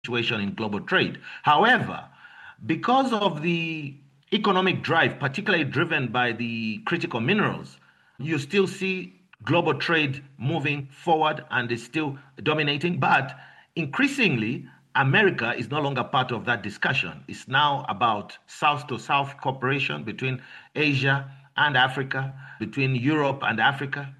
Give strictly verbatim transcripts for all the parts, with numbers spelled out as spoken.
situation in global trade. However, because of the economic drive, particularly driven by the critical minerals, you still see global trade moving forward and is still dominating. But increasingly, America is no longer part of that discussion. It's now about South to South cooperation between Asia and Africa, between Europe and Africa.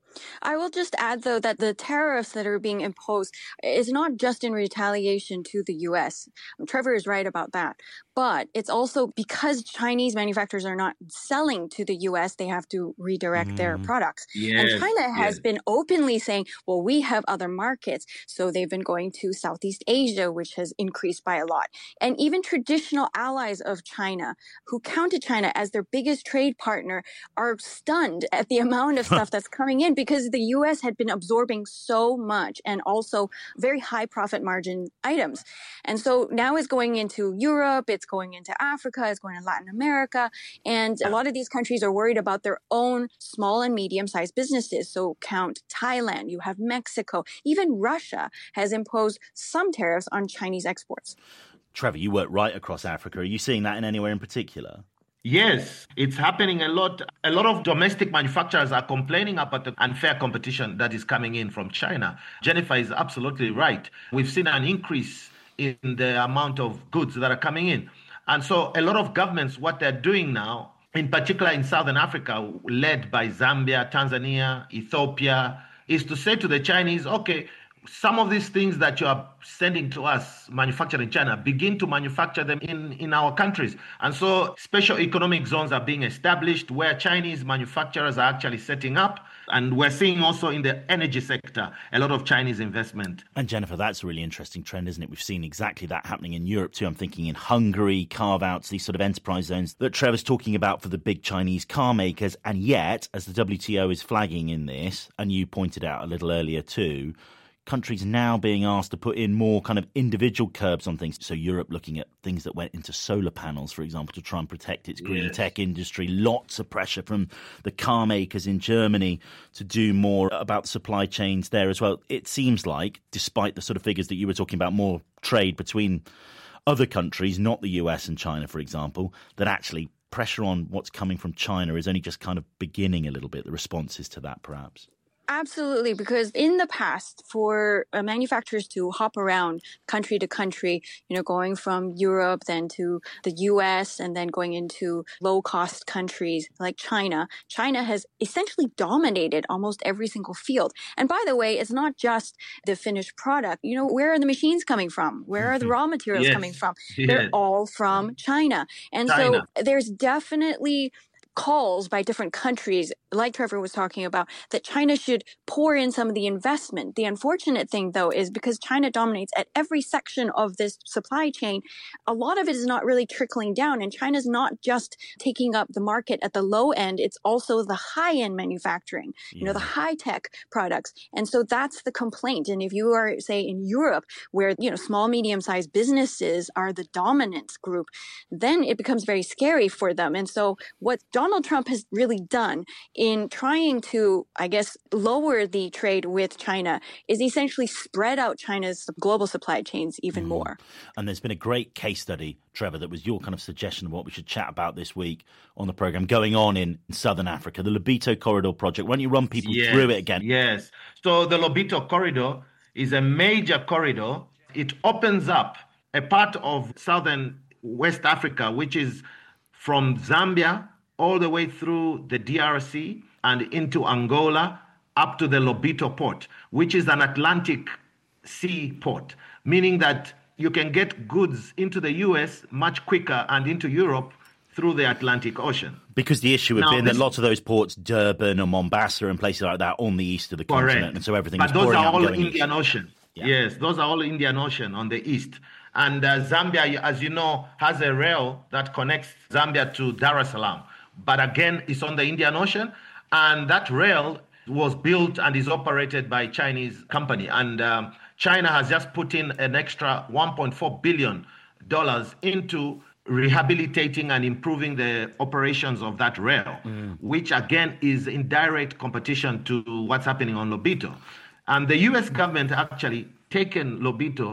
I will just add, though, that the tariffs that are being imposed is not just in retaliation to the U S. Trevor is right about that. But it's also because Chinese manufacturers are not selling to the U S, they have to redirect mm. their products. Yes, and China has yes. been openly saying, well, we have other markets. So they've been going to Southeast Asia, which has increased by a lot. And even traditional allies of China who counted China as their biggest trade partner are stunned at the amount of stuff that's coming in because the U S had been absorbing so much and also very high profit margin items. And so now it's going into Europe, it's going into Africa, it's going to Latin America. And a lot of these countries are worried about their own small and medium-sized businesses. So count Thailand, you have Mexico, even Russia has imposed some tariffs on Chinese exports. Trevor, you work right across Africa. Are you seeing that in anywhere in particular? Yes, it's happening a lot. A lot of domestic manufacturers are complaining about the unfair competition that is coming in from China. Jennifer is absolutely right. We've seen an increase in the amount of goods that are coming in. And so a lot of governments, what they're doing now, in particular in Southern Africa, led by Zambia, Tanzania, Ethiopia, is to say to the Chinese, okay, some of these things that you are sending to us manufactured in China, begin to manufacture them in, in our countries. And so special economic zones are being established where Chinese manufacturers are actually setting up. And we're seeing also in the energy sector a lot of Chinese investment. And Jennifer, that's a really interesting trend, isn't it? We've seen exactly that happening in Europe too. I'm thinking in Hungary, carve-outs, these sort of enterprise zones that Trevor's talking about for the big Chinese car makers. And yet, as the W T O is flagging in this, and you pointed out a little earlier too, countries now being asked to put in more kind of individual curbs on things. So Europe looking at things that went into solar panels, for example, to try and protect its green yes. tech industry. Lots of pressure from the car makers in Germany to do more about supply chains there as well. It seems like, despite the sort of figures that you were talking about, more trade between other countries, not the U S and China, for example, that actually pressure on what's coming from China is only just kind of beginning a little bit, the responses to that perhaps. Absolutely, because in the past, for uh, manufacturers to hop around country to country, you know, going from Europe then to the U S and then going into low-cost countries like China, China has essentially dominated almost every single field. And by the way, it's not just the finished product. You know, where are the machines coming from? Where are the raw materials yes. coming from? Yes. They're all from China. And China. so there's definitely calls by different countries, like Trevor was talking about, that China should pour in some of the investment. The unfortunate thing, though, is because China dominates at every section of this supply chain, a lot of it is not really trickling down. And China's not just taking up the market at the low end, it's also the high-end manufacturing, yeah. you know, the high-tech products. And so that's the complaint. And if you are, say, in Europe, where, you know, small, medium-sized businesses are the dominant group, then it becomes very scary for them. And so what Donald Trump has really done in trying to, I guess, lower the trade with China is essentially spread out China's global supply chains even mm. more. And there's been a great case study, Trevor, that was your kind of suggestion of what we should chat about this week on the programme going on in Southern Africa, the Lobito Corridor project. Why don't you run people yes, through it again? Yes. So the Lobito Corridor is a major corridor. It opens up a part of Southern West Africa, which is from Zambia all the way through the D R C and into Angola up to the Lobito port, which is an Atlantic Sea port, meaning that you can get goods into the U S much quicker and into Europe through the Atlantic Ocean. Because the issue had now, been this, that lots of those ports, Durban or Mombasa and places like that, on the east of the correct. continent, and so everything but was pouring out those are all going Indian east. Ocean. Yeah. Yes, those are all Indian Ocean on the east. And uh, Zambia, as you know, has a rail that connects Zambia to Dar es Salaam. But again, it's on the Indian Ocean. And that rail was built and is operated by a Chinese company. And um, China has just put in an extra one point four billion dollars into rehabilitating and improving the operations of that rail, mm. which again is in direct competition to what's happening on Lobito. And the U S government actually taken Lobito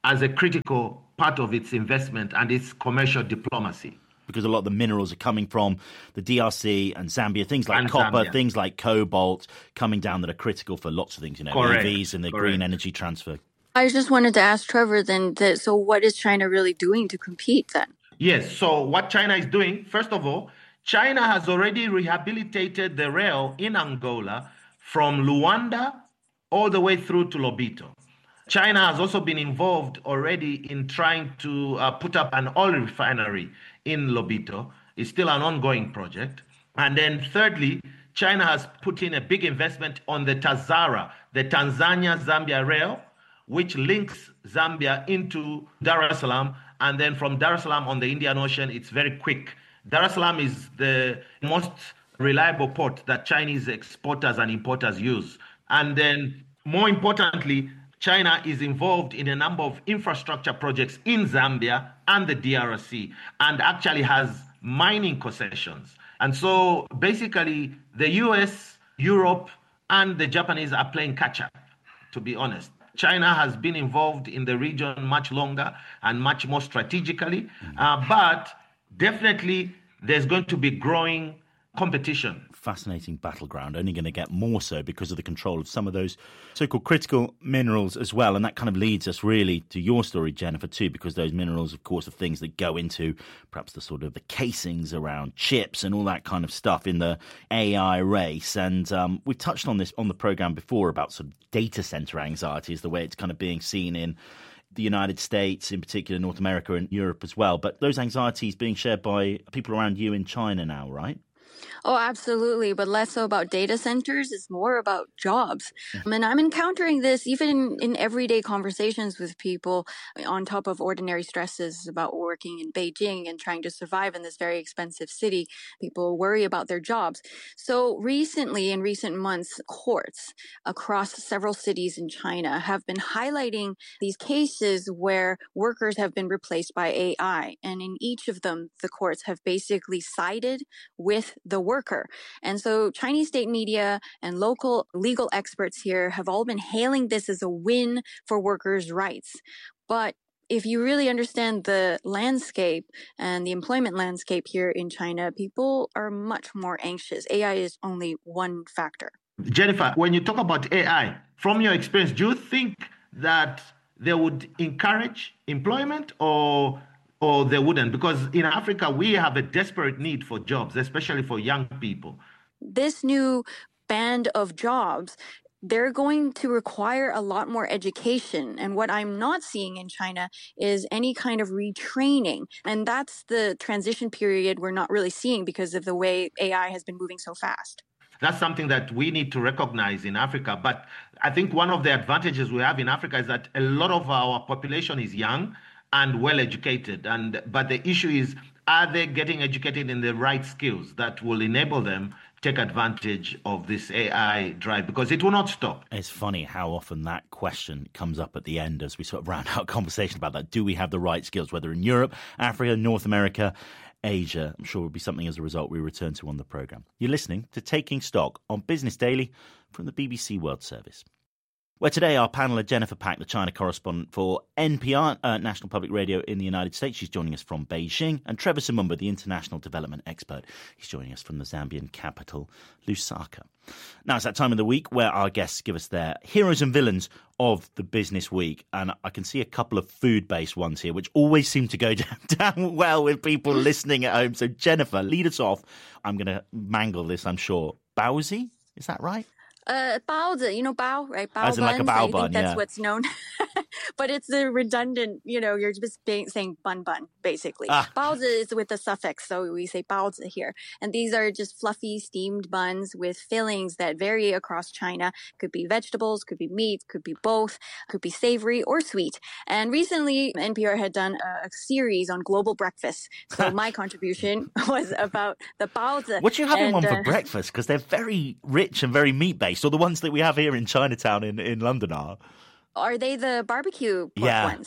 as a critical part of its investment and its commercial diplomacy. Because a lot of the minerals are coming from the D R C and Zambia, things like And copper, Zambia. things like cobalt coming down that are critical for lots of things, you know, Correct. E Vs and the Correct. green energy transfer. I just wanted to ask Trevor then, that, so what is China really doing to compete then? Yes, so what China is doing, first of all, China has already rehabilitated the rail in Angola from Luanda all the way through to Lobito. China has also been involved already in trying to uh, put up an oil refinery in Lobito. It's still an ongoing project. And then thirdly, China has put in a big investment on the Tazara, the Tanzania-Zambia rail, which links Zambia into Dar es Salaam. And then from Dar es Salaam on the Indian Ocean, it's very quick. Dar es Salaam is the most reliable port that Chinese exporters and importers use. And then more importantly, China is involved in a number of infrastructure projects in Zambia and the D R C, and actually has mining concessions. And so basically, the U S, Europe, and the Japanese are playing catch-up, to be honest. China has been involved in the region much longer and much more strategically, uh, but definitely there's going to be growing competition. Fascinating battleground, only going to get more so because of the control of some of those so-called critical minerals as well. And that kind of leads us really to your story, Jennifer, too, because those minerals, of course, are things that go into perhaps the sort of the casings around chips and all that kind of stuff in the A I race. And um, we've touched on this on the program before about sort of data center anxieties, the way it's kind of being seen in the United States, in particular North America and Europe as well. But those anxieties being shared by people around you in China now, right? Oh, absolutely. But less so about data centers. It's more about jobs. Mm-hmm. And I'm encountering this even in, in everyday conversations with people on top of ordinary stresses about working in Beijing and trying to survive in this very expensive city. People worry about their jobs. So recently, in recent months, courts across several cities in China have been highlighting these cases where workers have been replaced by A I. And in each of them, the courts have basically sided with the worker. And so Chinese state media and local legal experts here have all been hailing this as a win for workers' rights. But if you really understand the landscape and the employment landscape here in China, people are much more anxious. A I is only one factor. Jennifer, when you talk about A I, from your experience, do you think that they would encourage employment or or they wouldn't? Because in Africa, we have a desperate need for jobs, especially for young people. This new band of jobs, they're going to require a lot more education. And what I'm not seeing in China is any kind of retraining. And that's the transition period we're not really seeing because of the way A I has been moving so fast. That's something that we need to recognize in Africa. But I think one of the advantages we have in Africa is that a lot of our population is young and well-educated. And but the issue is, are they getting educated in the right skills that will enable them take advantage of this A I drive? Because it will not stop. It's funny how often that question comes up at the end as we sort of round out conversation about that. Do we have the right skills, whether in Europe, Africa, North America, Asia? I'm sure will be something as a result we return to on the programme. You're listening to Taking Stock on Business Daily from the B B C World Service. Where today our paneler, Jennifer Pak, the China correspondent for N P R, uh, National Public Radio in the United States. She's joining us from Beijing. And Trevor Simumba, the international development expert. He's joining us from the Zambian capital, Lusaka. Now, it's that time of the week where our guests give us their heroes and villains of the business week. And I can see a couple of food-based ones here, which always seem to go down, down well with people listening at home. So, Jennifer, lead us off. I'm going to mangle this, I'm sure. Baozi? Is that right? Uh, 包子, you know, bao, right? Bao As in like a buns. bao I bun, think that's yeah. what's known. But it's a redundant, you know, you're just being, saying bun bun, basically. Ah. 包子 is with a suffix, so we say 包子 here. And these are just fluffy steamed buns with fillings that vary across China. Could be vegetables, could be meat, could be both, could be savory or sweet. And recently, N P R had done a, a series on global breakfast. So my contribution was about the 包子. What do you having and, one for uh, breakfast? Because they're very rich and very meat-based. Or the ones that we have here in Chinatown in, in London are. Are they the barbecue pork Yeah. ones?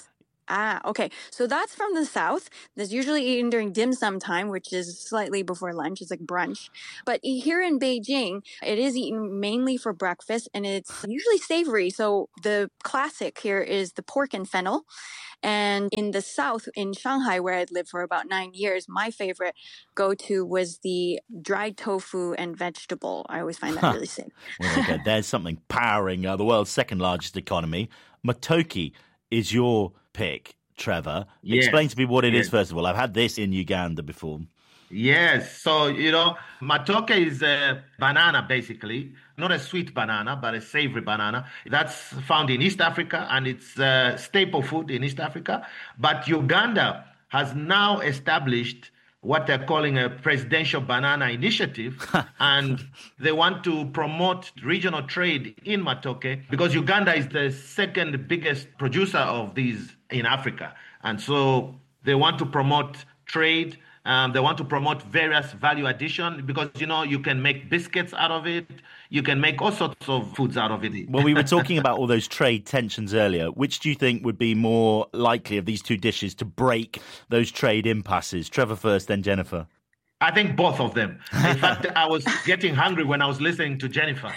Ah, okay. So that's from the south. That's usually eaten during dim sum time, which is slightly before lunch. It's like brunch. But here in Beijing, it is eaten mainly for breakfast and it's usually savory. So the classic here is the pork and fennel. And in the south, in Shanghai, where I'd lived for about nine years, my favorite go-to was the dried tofu and vegetable. I always find that really sick. Well, there you go. There's something powering uh, the world's second largest economy. Matoke is your pick, Trevor. Yes. Explain to me what it yes. is, first of all. I've had this in Uganda before. Yes. So, you know, matoke is a banana, basically. Not a sweet banana, but a savory banana. That's found in East Africa, and it's a staple food in East Africa. But Uganda has now established what they're calling a presidential banana initiative, and they want to promote regional trade in matoke because Uganda is the second biggest producer of these in Africa. And so they want to promote trade. Um, they want to promote various value addition because, you know, you can make biscuits out of it. You can make all sorts of foods out of it. Well, we were talking about all those trade tensions earlier. Which do you think would be more likely of these two dishes to break those trade impasses? Trevor first, then Jennifer. I think both of them. In fact, I was getting hungry when I was listening to Jennifer.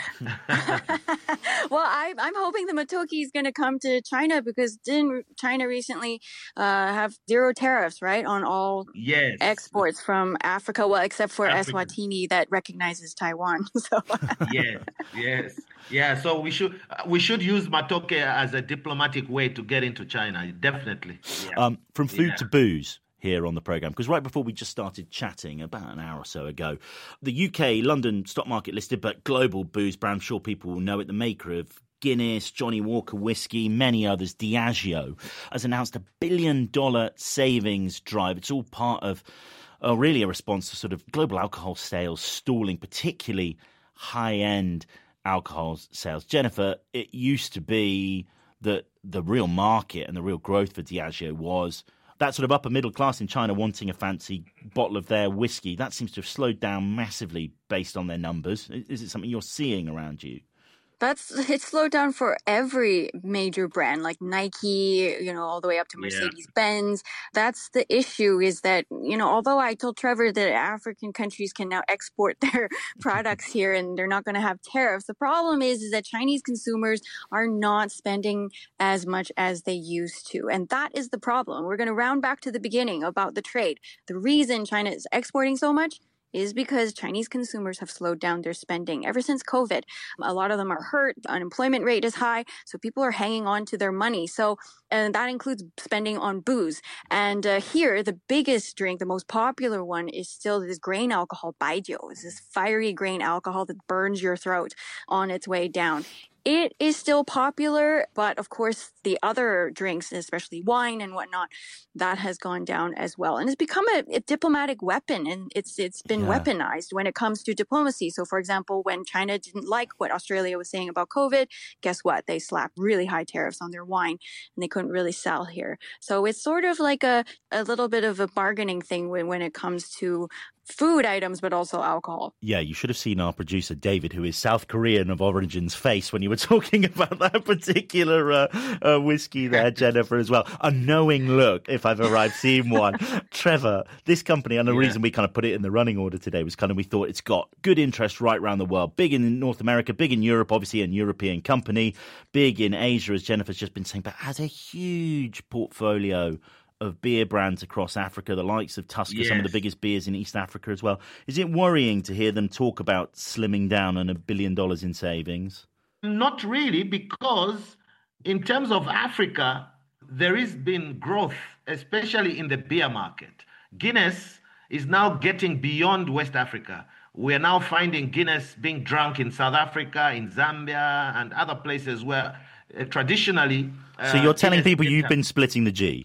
Well, I, I'm hoping the matoke is going to come to China because didn't China recently uh, have zero tariffs, right, on all yes. exports from Africa? Well, except for Africa. Eswatini that recognizes Taiwan. So yes, yes, yeah. So we should uh, we should use matoke as a diplomatic way to get into China. Definitely. Yeah. Um, from food yeah. to booze here on the programme, because right before we just started chatting about an hour or so ago, the U K, London stock market listed, but global booze brand, I'm sure people will know it, the maker of Guinness, Johnnie Walker whiskey, many others, Diageo, has announced a billion dollar savings drive. It's all part of uh, really a response to sort of global alcohol sales stalling, particularly high-end alcohol sales. Jennifer, it used to be that the real market and the real growth for Diageo was that sort of upper middle class in China wanting a fancy bottle of their whiskey. That seems to have slowed down massively based on their numbers. Is it something you're seeing around you? That's it's slowed down for every major brand like Nike, you know, all the way up to Mercedes-Benz. Yeah. That's the issue is that, you know, although I told Trevor that African countries can now export their products here and they're not going to have tariffs, the problem is, is that Chinese consumers are not spending as much as they used to. And that is the problem. We're going to round back to the beginning about the trade. The reason China is exporting so much is because Chinese consumers have slowed down their spending ever since COVID. A lot of them are hurt. The unemployment rate is high. So people are hanging on to their money. So, and that includes spending on booze. And uh, here, the biggest drink, the most popular one is still this grain alcohol, baijiu. It's this fiery grain alcohol that burns your throat on its way down. It is still popular, but of course the other drinks, especially wine and whatnot, that has gone down as well. And it's become a, a diplomatic weapon, and it's it's been yeah. weaponized when it comes to diplomacy. So, for example, when China didn't like what Australia was saying about COVID, guess what? They slapped really high tariffs on their wine, and they couldn't really sell here. So it's sort of like a, a little bit of a bargaining thing when, when it comes to food items, but also alcohol. Yeah, you should have seen our producer, David, who is South Korean of origin's face when you were talking about that particular uh, uh, whiskey there, Jennifer, as well. A knowing look, if I've ever I've seen one. Trevor, this company, and the yeah. reason we kind of put it in the running order today was kind of we thought it's got good interest right around the world. Big in North America, big in Europe, obviously a European company, big in Asia, as Jennifer's just been saying, but has a huge portfolio of beer brands across Africa, the likes of Tusker, yes. some of the biggest beers in East Africa as well. Is it worrying to hear them talk about slimming down on a billion dollars in savings? Not really, because in terms of Africa, there has been growth, especially in the beer market. Guinness is now getting beyond West Africa. We're now finding Guinness being drunk in South Africa, in Zambia, and other places where uh, traditionally... Uh, so you're telling Guinness people you've been splitting the G?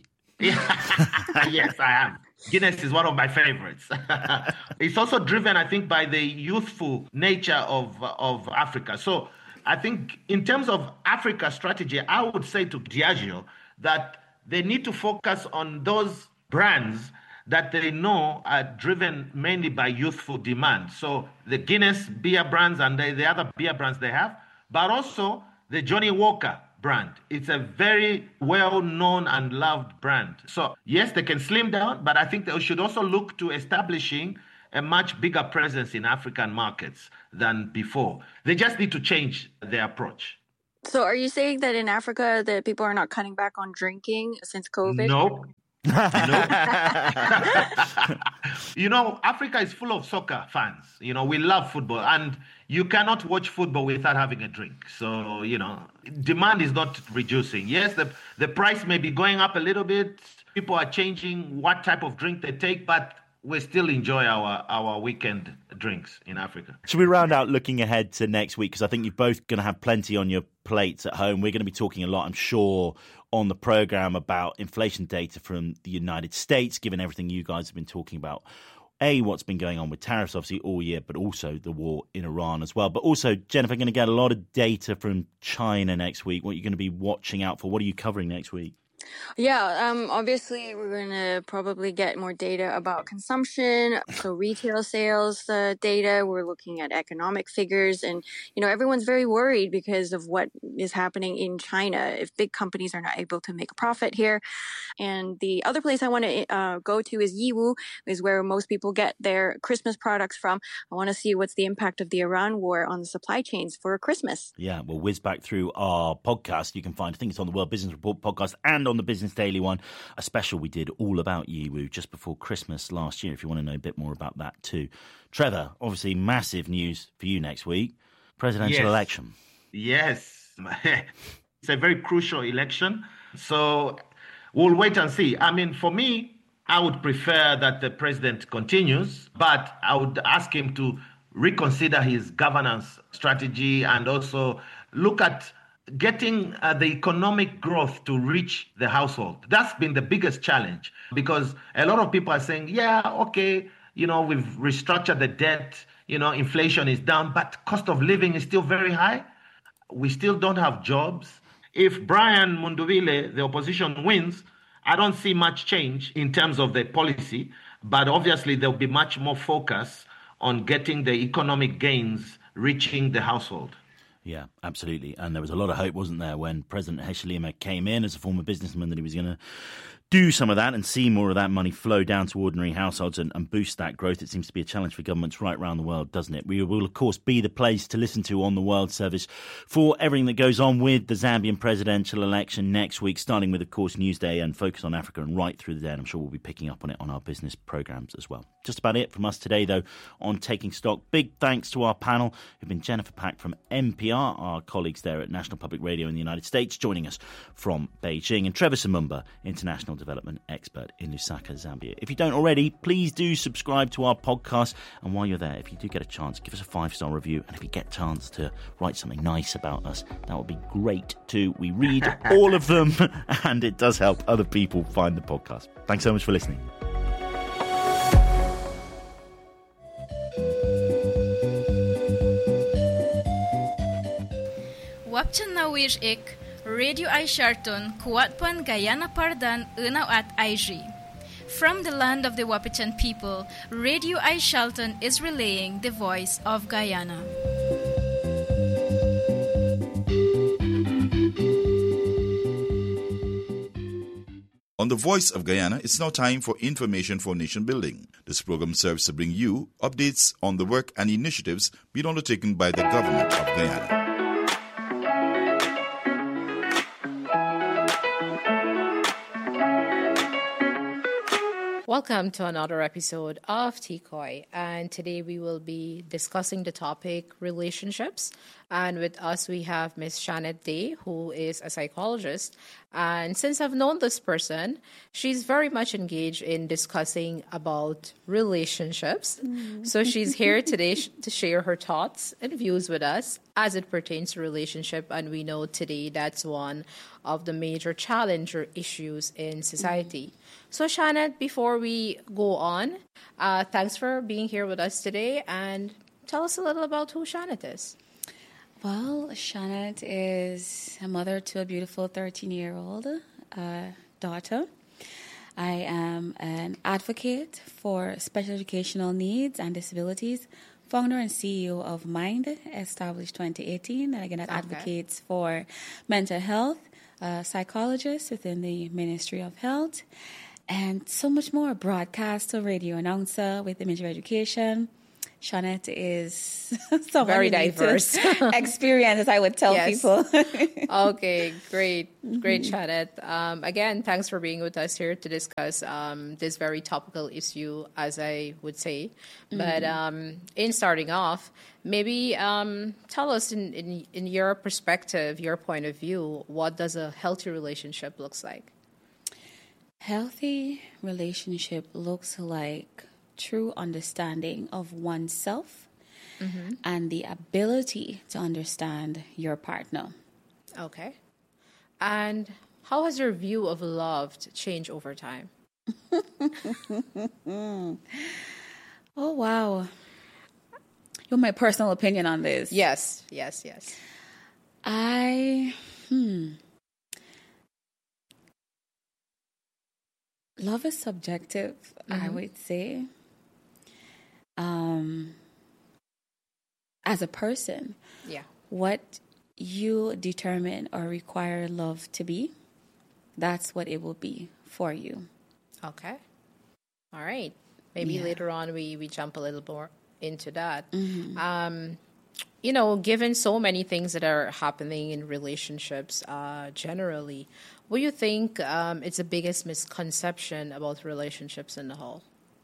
Yes, I am. Guinness is one of my favorites. It's also driven, I think, by the youthful nature of of Africa. So I think in terms of Africa strategy, I would say to Diageo that they need to focus on those brands that they know are driven mainly by youthful demand. So the Guinness beer brands and the, the other beer brands they have, but also the Johnnie Walker brand. It's a very well-known and loved brand. So yes, they can slim down, but I think they should also look to establishing a much bigger presence in African markets than before. They just need to change their approach. So are you saying that in Africa that people are not cutting back on drinking since COVID? No. no. You know, Africa is full of soccer fans. You know, we love football, and you cannot watch football without having a drink. So, you know, demand is not reducing. Yes, the, the price may be going up a little bit. People are changing what type of drink they take, but we still enjoy our, our weekend drinks in Africa. Should we round out looking ahead to next week? Because I think you're both going to have plenty on your plates at home. We're going to be talking a lot, I'm sure, on the programme about inflation data from the United States, given everything you guys have been talking about. A, what's been going on with tariffs, obviously, all year, but also the war in Iran as well. But also, Jennifer, going to get a lot of data from China next week. What are you going to be watching out for? What are you covering next week? Yeah, um, obviously we're going to probably get more data about consumption, so retail sales uh, data. We're looking at economic figures, and, you know, everyone's very worried because of what is happening in China. If big companies are not able to make a profit here. And the other place I want to uh, go to is Yiwu, is where most people get their Christmas products from. I want to see what's the impact of the Iran war on the supply chains for Christmas. Yeah, we'll whiz back through our podcast. You can find, I think it's on the World Business Report podcast and on the Business Daily one, a special we did all about Yiwu just before Christmas last year, if you want to know a bit more about that too. Trevor, obviously massive news for you next week, presidential yes. election. Yes, it's a very crucial election. So we'll wait and see. I mean, for me, I would prefer that the president continues, but I would ask him to reconsider his governance strategy and also look at getting uh, the economic growth to reach the household. That's been the biggest challenge, because a lot of people are saying, yeah, okay, you know, we've restructured the debt, you know, inflation is down, but cost of living is still very high. We still don't have jobs. If Brian Munduvile, the opposition, wins, I don't see much change in terms of the policy, but obviously there'll be much more focus on getting the economic gains reaching the household. Yeah, absolutely. And there was a lot of hope, wasn't there, when President Hichilema came in as a former businessman, that he was going to do some of that and see more of that money flow down to ordinary households and, and boost that growth. It seems to be a challenge for governments right around the world, doesn't it? We will, of course, be the place to listen to on the World Service for everything that goes on with the Zambian presidential election next week, starting with, of course, Newsday and Focus on Africa and right through the day. And I'm sure we'll be picking up on it on our business programmes as well. Just about it from us today, though, on Taking Stock. Big thanks to our panel, who've been Jennifer Pack from N P R, our colleagues there at National Public Radio in the United States, joining us from Beijing, and Trevor Simumba, International Development Expert in Lusaka, Zambia. If you don't already, please do subscribe to our podcast. And while you're there, if you do get a chance, give us a five-star review. And if you get a chance to write something nice about us, that would be great too. We read all of them, and it does help other people find the podcast. Thanks so much for listening. Wapchan na wish ik, Radio ay Sharton, Kuwatpan Guyana Pardan, Unaw at I G. From the land of the Wapichan people, Radio ay Sharton is relaying the voice of Guyana. On the Voice of Guyana, it's now time for Information for Nation Building. This program serves to bring you updates on the work and initiatives being undertaken by the government of Guyana. Welcome to another episode of T C O I, and today we will be discussing the topic relationships. And with us we have Miss Shanette Day, who is a psychologist. And since I've known this person, she's very much engaged in discussing about relationships. Mm. So she's here today sh- to share her thoughts and views with us as it pertains to relationship. And we know today that's one of the major challenge or issues in society. Mm. So Shanette, before we go on, uh, thanks for being here with us today, and tell us a little about who Shanette is. Well, Shanette is a mother to a beautiful thirteen-year-old uh, daughter. I am an advocate for special educational needs and disabilities founder and C E O of Mind, established twenty eighteen, and again, that Okay. advocates for mental health, uh, psychologist within the Ministry of Health, and so much more. Broadcaster, radio announcer with Imagery Education. Shanette is someone Very you need to diverse. experience, as I would tell Yes. people. Okay, great, great, Shanette. Um, again, thanks for being with us here to discuss um, this very topical issue, as I would say. But um, in starting off, maybe um, tell us in, in in your perspective, your point of view, what does a healthy relationship looks like? Healthy relationship looks like true understanding of oneself and the ability to understand your partner. Okay. And how has your view of love changed over time? Oh, wow. You want my personal opinion on this? Yes, yes, yes. I, hmm. Love is subjective, I would say. Um, as a person, Yeah. what you determine or require love to be, that's what it will be for you. Okay. All right. Maybe Yeah. later on we, we jump a little more into that. Mm-hmm. Um, you know, given so many things that are happening in relationships uh, generally, what do you think um, is the biggest misconception about relationships in the whole?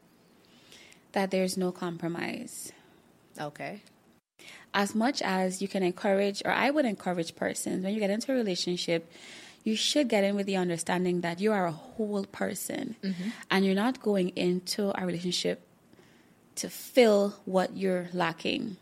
That there's no compromise. Okay. As much as you can encourage, or I would encourage persons, when you get into a relationship, you should get in with the understanding that you are a whole person and you're not going into a relationship to fill what you're lacking.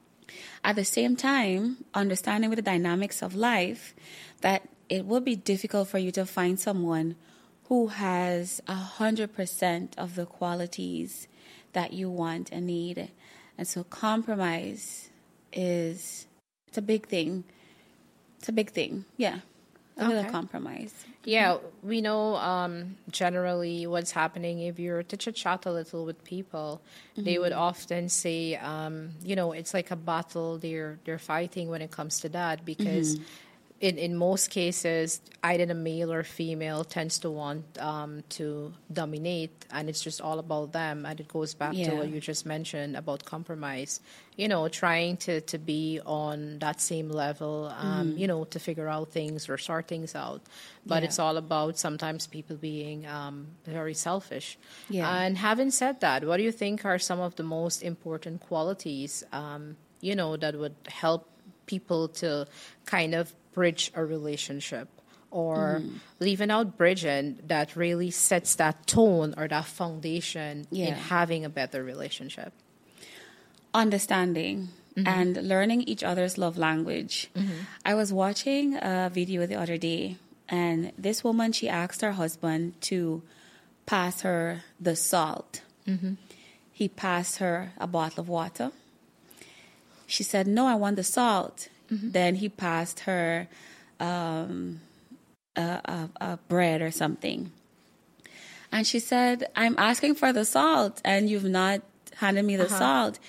At the same time, understanding with the dynamics of life that it will be difficult for you to find someone who has one hundred percent of the qualities that you want and need. And so compromise is, it's a big thing. It's a big thing, yeah. A little Okay. compromise. Yeah, we know um, generally what's happening. If you're to chit-chat a little with people, they would often say, um, you know, it's like a battle they're they're fighting when it comes to that, because in, in most cases, either the male or female tends to want um, to dominate, and it's just all about them. And it goes back to Yeah. what you just mentioned about compromise, you know, trying to, to be on that same level, um, you know, to figure out things or sort things out. But Yeah. it's all about sometimes people being um, very selfish. Yeah. And having said that, what do you think are some of the most important qualities, um, you know, that would help people to kind of bridge a relationship, or leaving out bridging, that really sets that tone or that foundation in Yeah. having a better relationship? Understanding and learning each other's love language. I was watching a video the other day, and this woman, she asked her husband to pass her the salt. He passed her a bottle of water. She said, "No, I want the salt." Then he passed her um, a, a, a bread or something. And she said, "I'm asking for the salt, and you've not handed me the salt."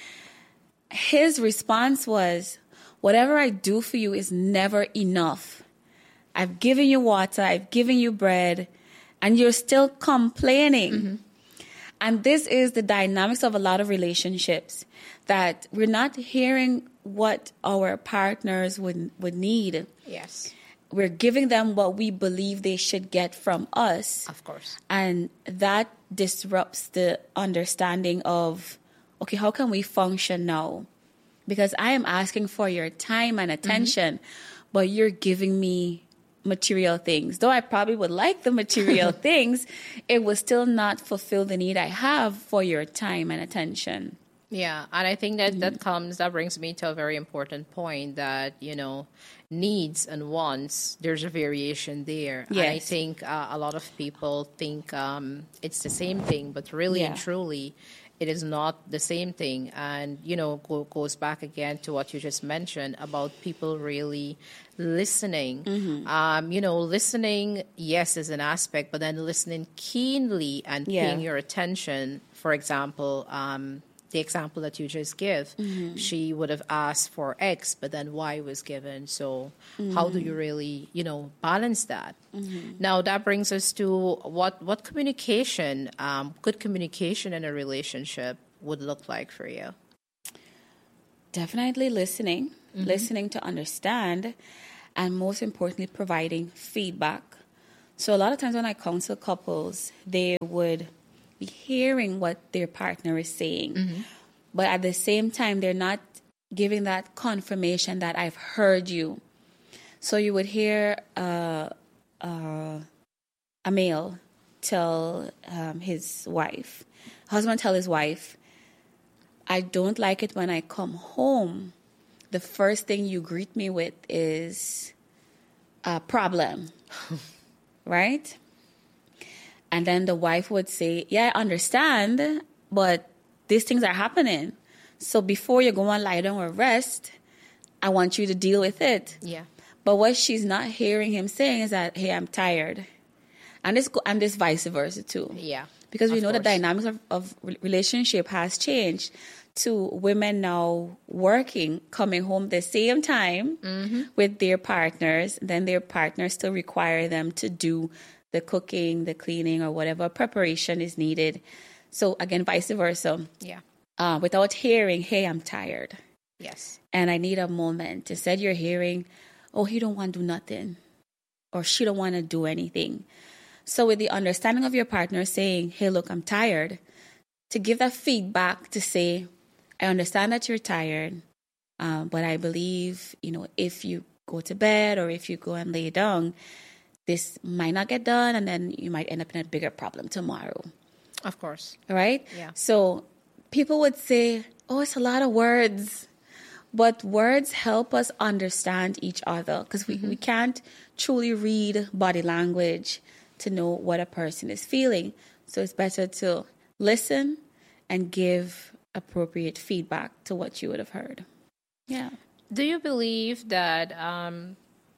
His response was, "Whatever I do for you is never enough. I've given you water, I've given you bread, and you're still complaining." And this is the dynamics of a lot of relationships, that we're not hearing what our partners would would need. Yes, We're giving them what we believe they should get from us. of course. And that disrupts the understanding of, okay, how can we function now? Because I am asking for your time and attention, but you're giving me material things. Though I probably would like the material things, it will still not fulfill the need I have for your time and attention. Yeah, and I think that that comes, that brings me to a very important point, that, you know, needs and wants, there's a variation there. And I Yes. think uh, a lot of people think um, it's the same thing, but really and Yeah. truly, it is not the same thing. And, you know, go, goes back again to what you just mentioned about people really listening. Um, you know, listening, yes, is an aspect, but then listening keenly and Yeah. paying your attention, for example, um, the example that you just give, mm-hmm. she would have asked for X, but then Y was given. So mm-hmm. how do you really, you know, balance that? Mm-hmm. Now, that brings us to what, what communication, um, good communication in a relationship would look like for you. Definitely listening, mm-hmm. listening to understand, and most importantly, providing feedback. So a lot of times when I counsel couples, they would be hearing what their partner is saying. Mm-hmm. But at the same time, they're not giving that confirmation that I've heard you. So you would hear uh, uh, a male tell um, his wife, husband tell his wife, I don't like it when I come home. The first thing you greet me with is a problem, right? And then the wife would say, yeah, I understand, but these things are happening. So before you go and lie down or rest, I want you to deal with it. Yeah. But what she's not hearing him saying is that, hey, I'm tired. And this and this vice versa too. Yeah. Because we know course. the dynamics of, of relationship has changed to women now working, coming home the same time mm-hmm. with their partners. Then their partners still require them to do the cooking, the cleaning, or whatever preparation is needed. So again, vice versa. Yeah. Uh, without hearing, hey, I'm tired. Yes. And I need a moment. Instead, you're hearing, oh, he don't want to do nothing. Or she don't want to do anything. So with the understanding of your partner saying, hey, look, I'm tired, to give that feedback to say, I understand that you're tired, um, but I believe, you know, if you go to bed or if you go and lay down, this might not get done, and then you might end up in a bigger problem tomorrow. Of course. Right? Yeah. So people would say, oh, it's a lot of words. But words help us understand each other because we, mm-hmm. we can't truly read body language to know what a person is feeling. So it's better to listen and give appropriate feedback to what you would have heard. Yeah. Do you believe that um,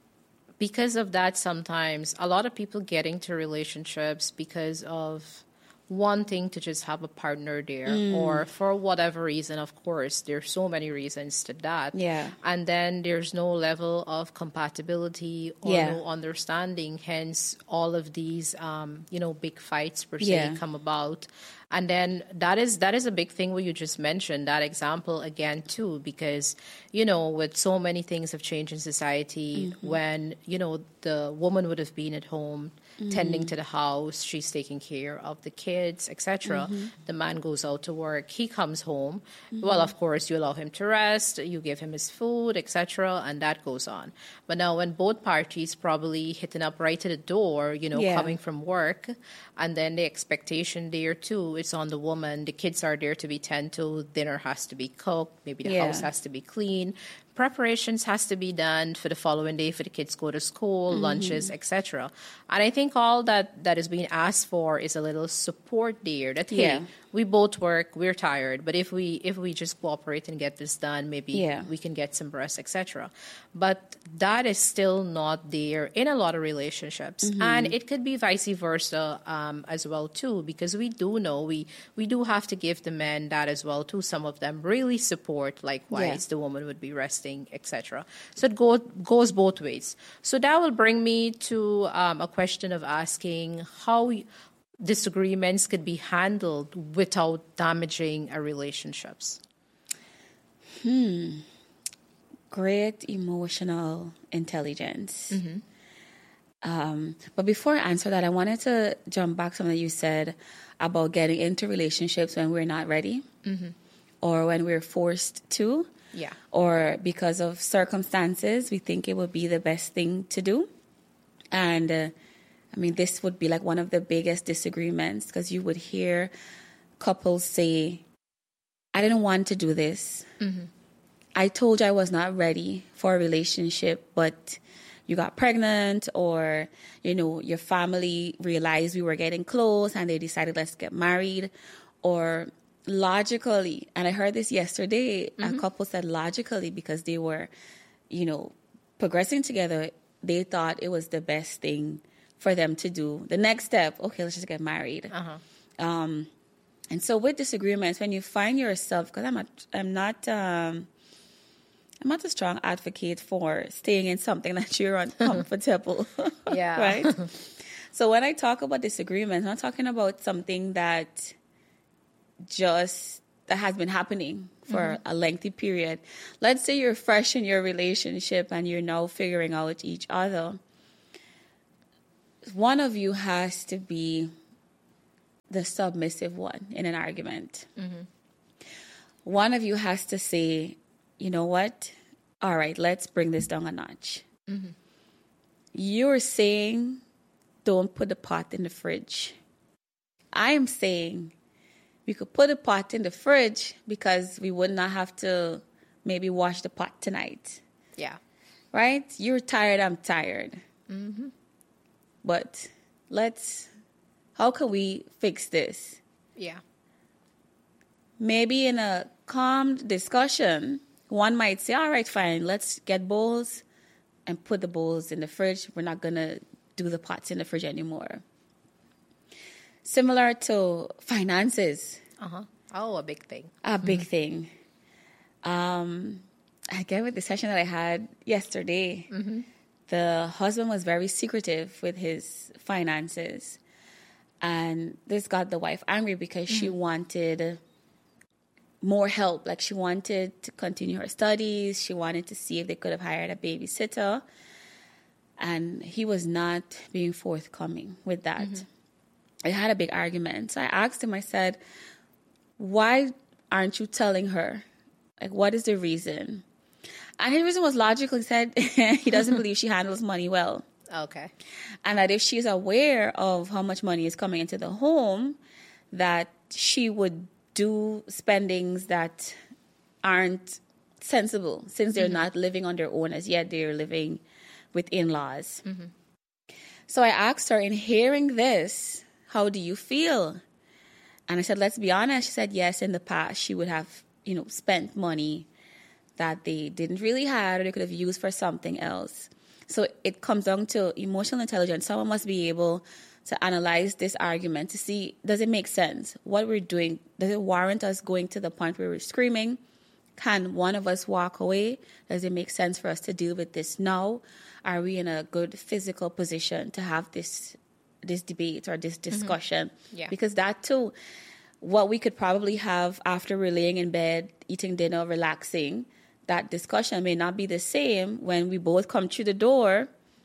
because of that, sometimes a lot of people get into relationships because of wanting to just have a partner there mm. or for whatever reason, of course, there's so many reasons to that. Yeah. And then there's no level of compatibility or yeah. no understanding. Hence, all of these, um, you know, big fights per se yeah. come about. And then that is that is a big thing what you just mentioned, that example again, too, because, you know, with so many things have changed in society, mm-hmm. when, you know, the woman would have been at home mm-hmm. tending to the house, she's taking care of the kids, et cetera. Mm-hmm. The man goes out to work, he comes home. Mm-hmm. Well, of course, you allow him to rest, you give him his food, et cetera, and that goes on. But now when both parties probably hitting up right to the door, you know, yeah. coming from work, and then the expectation there, too, it's on the woman. The kids are there to be tended to. Dinner has to be cooked. Maybe the yeah. house has to be clean. Preparations has to be done for the following day for the kids go to school, mm-hmm. lunches, et cetera. And I think all that, that is being asked for is a little support there. That hey, yeah. we both work, we're tired, but if we if we just cooperate and get this done, maybe yeah. we can get some rest, et cetera. But that is still not there in a lot of relationships, mm-hmm. and it could be vice versa um, as well too. Because we do know we we do have to give the men that as well too. Some of them really support, likewise yeah. the woman would be resting, et cetera. So it go, goes both ways. So that will bring me to um, a question of asking how disagreements could be handled without damaging our relationships. Hmm. Great emotional intelligence. Mm-hmm. Um, but before I answer that, I wanted to jump back to something that you said about getting into relationships when we're not ready mm-hmm. or when we're forced to. Yeah. Or because of circumstances, we think it would be the best thing to do. And uh, I mean, this would be like one of the biggest disagreements because you would hear couples say, I didn't want to do this. Mm-hmm. I told you I was not ready for a relationship, but you got pregnant, or, you know, your family realized we were getting close and they decided let's get married. Or logically, and I heard this yesterday, mm-hmm. a couple said logically because they were, you know, progressing together, they thought it was the best thing for them to do. The next step, okay, let's just get married. Uh-huh. Um, And so with disagreements, when you find yourself, because I'm not, I'm not, um, I'm not a strong advocate for staying in something that you're uncomfortable. Yeah. Right? So when I talk about disagreements, I'm not talking about something that just, that has been happening for mm-hmm. a lengthy period. Let's say you're fresh in your relationship and you're now figuring out each other. One of you has to be the submissive one in an argument. Mm-hmm. One of you has to say, you know what? All right, let's bring this down a notch. Mm-hmm. You're saying, don't put the pot in the fridge. I am saying we could put a pot in the fridge because we would not have to maybe wash the pot tonight. Yeah. Right? You're tired, I'm tired. Mm-hmm. But let's, how can we fix this? Yeah. Maybe in a calm discussion, one might say, all right, fine, let's get bowls and put the bowls in the fridge. We're not going to do the pots in the fridge anymore. Similar to finances. Uh-huh. Oh, a big thing. A big mm-hmm. thing. Um, again, with the session that I had yesterday, mm-hmm. the husband was very secretive with his finances. And this got the wife angry because mm-hmm. she wanted more help. Like, she wanted to continue her studies. She wanted to see if they could have hired a babysitter. And he was not being forthcoming with that. Mm-hmm. I had a big argument. So I asked him, I said, why aren't you telling her? Like, what is the reason? And his reason was logical. He said he doesn't believe she handles money well. Okay. And that if she's aware of how much money is coming into the home, that she would do spendings that aren't sensible, since they're mm-hmm. not living on their own as yet. They're living with in-laws. Mm-hmm. So I asked her, in hearing this, how do you feel? And I said, let's be honest. She said, yes, in the past she would have, you know, spent money that they didn't really have or they could have used for something else. So it comes down to emotional intelligence. Someone must be able to analyze this argument to see, does it make sense? What we're doing, does it warrant us going to the point where we're screaming? Can one of us walk away? Does it make sense for us to deal with this now? Are we in a good physical position to have this this debate or this discussion? Mm-hmm. Yeah. Because that too, what we could probably have after we're laying in bed, eating dinner, relaxing, that discussion may not be the same when we both come through the door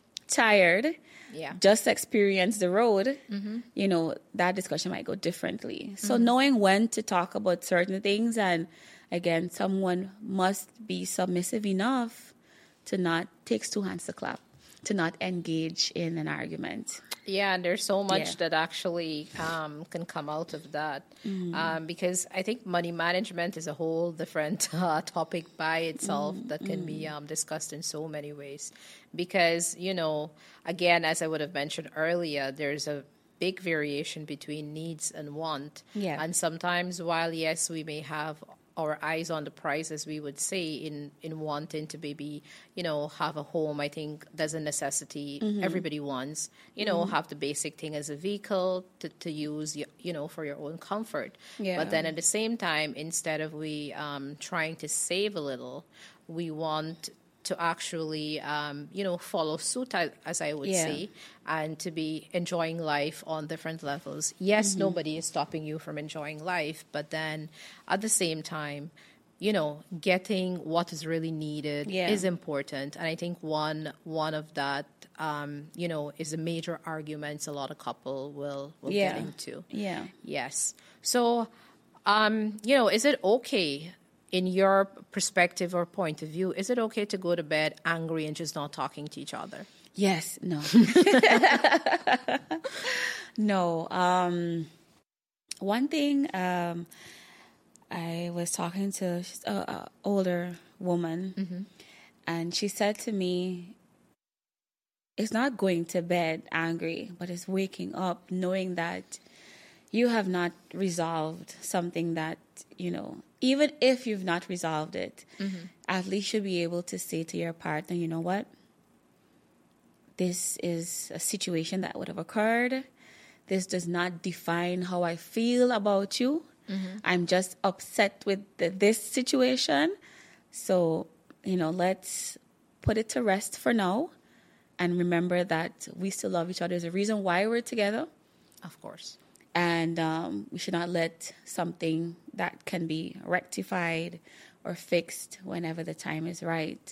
tired, yeah. just experience the road. Mm-hmm. You know, that discussion might go differently. So mm-hmm. knowing when to talk about certain things, and again, someone must be submissive enough to not, takes two hands to clap, to not engage in an argument. Yeah, and there's so much Yeah. that actually um, can come out of that. Mm-hmm. Um, because I think money management is a whole different uh, topic by itself Mm-hmm. that can be um, discussed in so many ways. Because, you know, again, as I would have mentioned earlier, there's a big variation between needs and want. Yeah. And sometimes, while, yes, we may have our eyes on the prize, as we would say, in, in wanting to maybe, you know, have a home. I think there's a necessity Mm-hmm. everybody wants, you know, mm-hmm. have the basic thing as a vehicle to, to use, you know, for your own comfort. Yeah. But then at the same time, instead of we um, trying to save a little, we want to actually, um, you know, follow suit, as I would Yeah. say, and to be enjoying life on different levels. Yes, Mm-hmm. nobody is stopping you from enjoying life, but then at the same time, you know, getting what is really needed Yeah. is important. And I think one one of that, um, you know, is a major arguments a lot of couple will, will Yeah. get into. Yeah. Yes. So, um, you know, is it okay, in your perspective or point of view, is it okay to go to bed angry and just not talking to each other? Yes. No. no. Um, one thing, um, I was talking to an older woman, Mm-hmm. and she said to me, it's not going to bed angry, but it's waking up knowing that you have not resolved something that, you know, even if you've not resolved it, Mm-hmm. at least you'll be able to say to your partner, you know what? This is a situation that would have occurred. This does not define how I feel about you. Mm-hmm. I'm just upset with the, this situation. So, you know, let's put it to rest for now and remember that we still love each other. There's a reason why we're together. Of course. And um, we should not let something that can be rectified or fixed whenever the time is right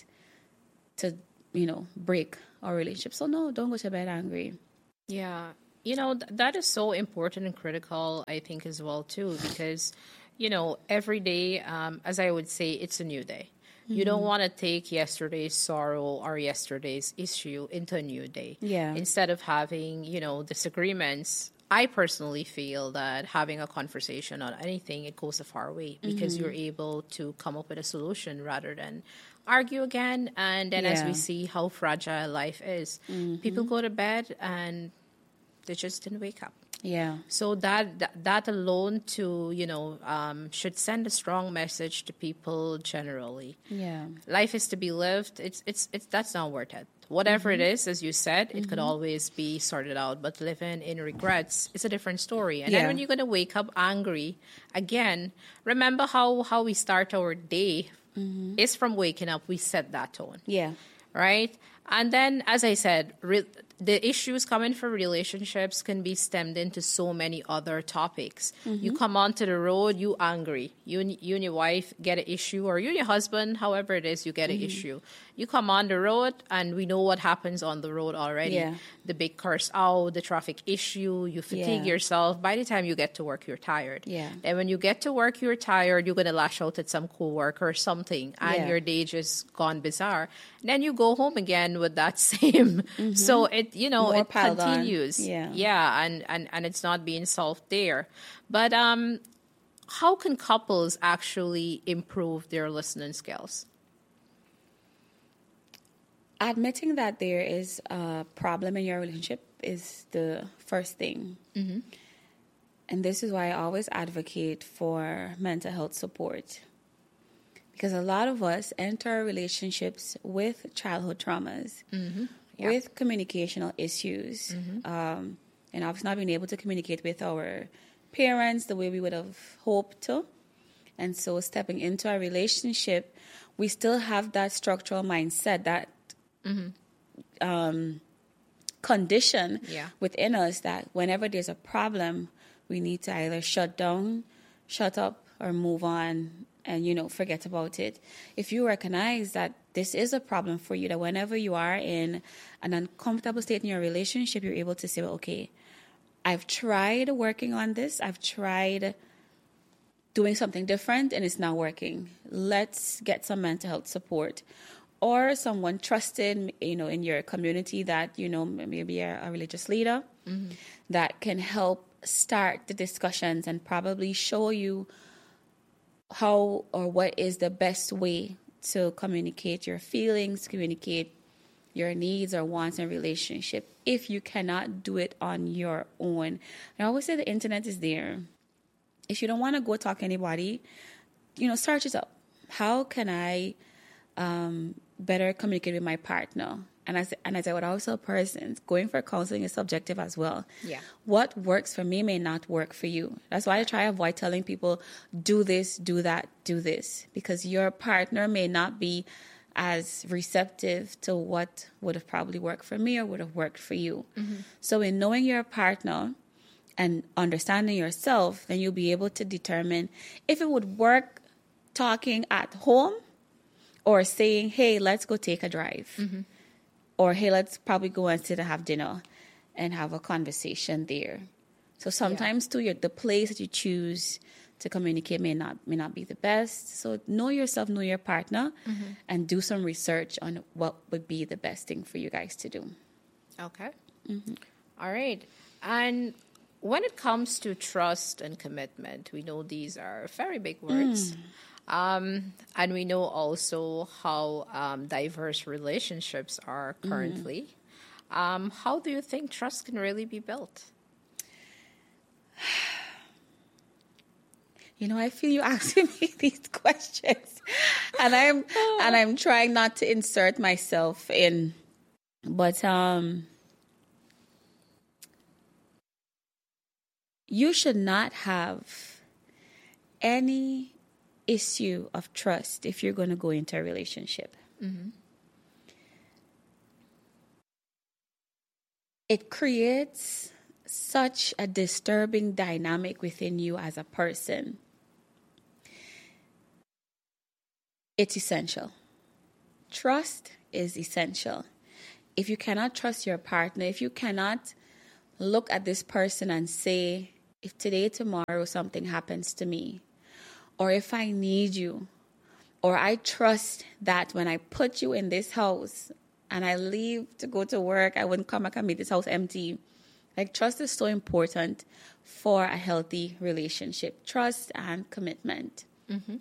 to, you know, break our relationship. So, no, don't go to bed angry. Yeah. You know, th- that is so important and critical, I think, as well, too, because, you know, every day, um, as I would say, it's a new day. Mm-hmm. You don't want to take yesterday's sorrow or yesterday's issue into a new day. Yeah. Instead of having, you know, disagreements, I personally feel that having a conversation on anything, it goes a far way because mm-hmm. you're able to come up with a solution rather than argue again. And then yeah. as we see how fragile life is, mm-hmm. people go to bed and they just didn't wake up. Yeah. So that that, that alone, to you know, um, should send a strong message to people generally. Yeah. Life is to be lived. It's it's it's that's not worth it. Whatever mm-hmm. it is, as you said, it mm-hmm. could always be sorted out. But living in regrets is a different story. And yeah. then when you're gonna wake up angry again, remember how how we start our day mm-hmm. is from waking up. We set that tone. Yeah. Right. And then, as I said, re- the issues coming for relationships can be stemmed into so many other topics. Mm-hmm. You come onto the road, you angry. You, you and your wife get an issue, or you and your husband, however it is, you get an mm-hmm. issue. You come on the road, and we know what happens on the road already. Yeah. The big curse out, the traffic issue, you fatigue yeah. yourself. By the time you get to work, you're tired. Yeah. And when you get to work, you're tired, you're going to lash out at some coworker or something, and yeah. your day just gone bizarre. And then you go home again with that same. Mm-hmm. So it, you know, More it continues. On. Yeah. Yeah. And, and, and it's not being solved there. But um, how can couples actually improve their listening skills? Admitting that there is a problem in your relationship is the first thing. Mm-hmm. And this is why I always advocate for mental health support. Because a lot of us enter relationships with childhood traumas, mm-hmm. yeah. with communicational issues, mm-hmm. um, and obviously not being able to communicate with our parents the way we would have hoped to. And so stepping into a relationship, we still have that structural mindset, that mm-hmm. um, condition yeah. within us that whenever there's a problem, we need to either shut down, shut up, or move on and, you know, forget about it. If you recognize that this is a problem for you, that whenever you are in an uncomfortable state in your relationship, you're able to say, well, okay, I've tried working on this. I've tried doing something different and it's not working. Let's get some mental health support. Or someone trusted, you know, in your community that, you know, maybe a, a religious leader mm-hmm. that can help start the discussions and probably show you how or what is the best way to communicate your feelings, communicate your needs or wants in a relationship if you cannot do it on your own. And I always say the internet is there. If you don't want to go talk to anybody, you know, search it up. How can I um, better communicate with my partner? And as, and as I would also tell persons, going for counseling is subjective as well. Yeah. What works for me may not work for you. That's why I try to avoid telling people, do this, do that, do this. Because your partner may not be as receptive to what would have probably worked for me or would have worked for you. Mm-hmm. So in knowing your partner and understanding yourself, then you'll be able to determine if it would work talking at home or saying, hey, let's go take a drive. Mm-hmm. Or, hey, let's probably go and sit and have dinner and have a conversation there. So sometimes, yeah. too, your, the place that you choose to communicate may not may not be the best. So know yourself, know your partner, mm-hmm. and do some research on what would be the best thing for you guys to do. Okay. Mm-hmm. All right. And when it comes to trust and commitment, we know these are very big words. Mm. Um, and we know also how um, diverse relationships are currently. Mm. Um, how do you think trust can really be built? You know, I feel you asking me these questions, and I'm and I'm trying not to insert myself in, but um, you should not have any issue of trust if you're going to go into a relationship. Mm-hmm. It creates such a disturbing dynamic within you as a person. It's essential. Trust is essential. If you cannot trust your partner, if you cannot look at this person and say, if today, tomorrow, something happens to me, or if I need you, or I trust that when I put you in this house and I leave to go to work, I wouldn't come back and meet this house empty. Like, trust is so important for a healthy relationship. Trust and commitment. Mm-hmm.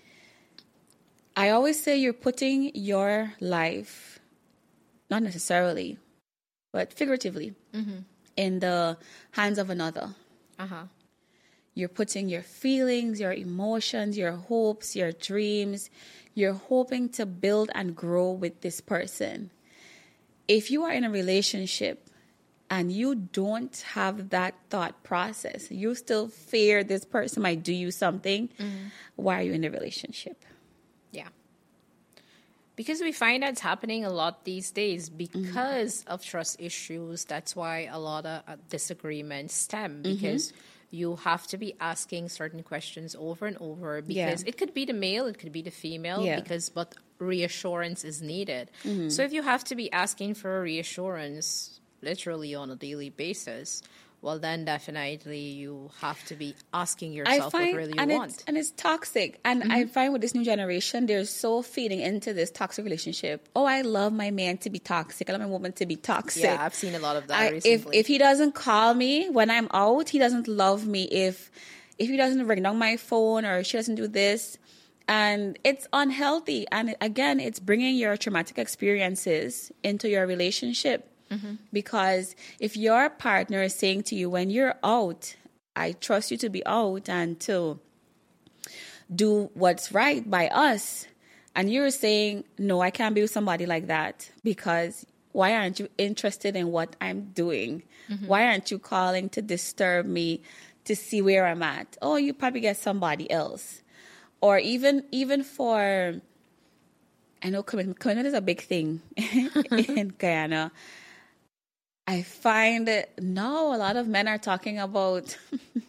I always say you're putting your life, not necessarily, but figuratively, mm-hmm. in the hands of another. Uh-huh. You're putting your feelings, your emotions, your hopes, your dreams. You're hoping to build and grow with this person. If you are in a relationship and you don't have that thought process, you still fear this person might do you something, mm-hmm. why are you in a relationship? Yeah. Because we find that's happening a lot these days because mm-hmm. of trust issues. That's why a lot of uh, disagreements stem, because mm-hmm. you have to be asking certain questions over and over, because yeah. it could be the male, it could be the female, yeah. because but reassurance is needed. Mm-hmm. So if you have to be asking for a reassurance literally on a daily basis, well, then definitely you have to be asking yourself find, what really you and want. It's, and it's toxic. And mm-hmm. I find with this new generation, they're so feeding into this toxic relationship. Oh, I love my man to be toxic. I love my woman to be toxic. Yeah, I've seen a lot of that I, recently. If, if he doesn't call me when I'm out, he doesn't love me. If, if he doesn't ring down my phone, or she doesn't do this. And it's unhealthy. And again, it's bringing your traumatic experiences into your relationship. Mm-hmm. Because if your partner is saying to you, when you're out, I trust you to be out and to do what's right by us, and you're saying, no, I can't be with somebody like that, because why aren't you interested in what I'm doing? Mm-hmm. Why aren't you calling to disturb me to see where I'm at? Oh, you probably get somebody else. Or even even for, I know commitment, commitment is a big thing in Guyana. I find that now a lot of men are talking about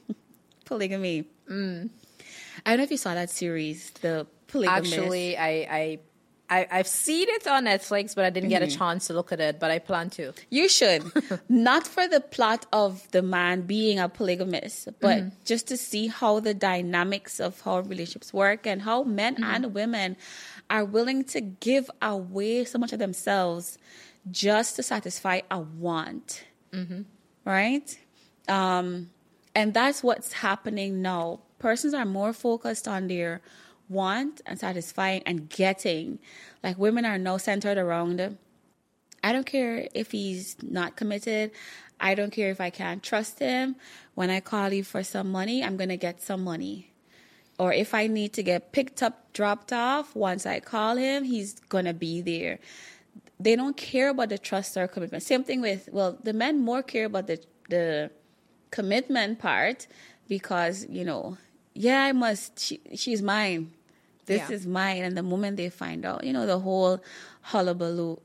polygamy. Mm. I don't know if you saw that series, The Polygamist. Actually, I, I, I, I've seen it on Netflix, but I didn't get mm. a chance to look at it, but I plan to. You should. Not for the plot of the man being a polygamist, but mm. just to see how the dynamics of how relationships work and how men mm. and women are willing to give away so much of themselves just to satisfy a want, mm-hmm. right? Um, and that's what's happening now. Persons are more focused on their want and satisfying and getting. Like, women are now centered around, I don't care if he's not committed. I don't care if I can't trust him. When I call you for some money, I'm going to get some money. Or if I need to get picked up, dropped off, once I call him, he's going to be there. They don't care about the trust or commitment. Same thing with, well, the men more care about the the commitment part, because, you know, yeah, I must, she, she's mine. This yeah. is mine. And the moment they find out, you know, the whole hullabaloo,